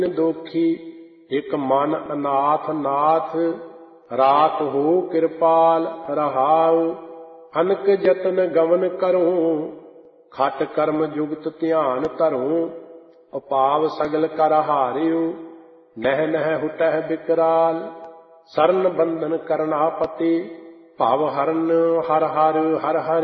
ਦੋਖੀ ਇਕ ਮਨ ਅਨਾਥ ਨਾਥ ਰਾਖ ਹੋ ਕਿਰਪਾਲ ਰਹਾਉ। ਅਨਕ ਜਤਨ ਗਮਨ ਕਰੂੰ ਖਟ ਕਰਮ ਜੁਗਤ ਧਿਆਨ ਧਰੂੰ। ਉਪਾਵ ਸਗਲ ਕਰ ਹਾਰਿਉ ਨਹਿ ਨਹਿ ਹੁਟਹਿ ਬਿਕਰਾਲ। ਸਰਨ ਬੰਧਨ ਕਰਨਾਪਤੀ ਭਵ ਹਰਨ ਹਰ ਹਰ ਹਰ ਹਰਿ।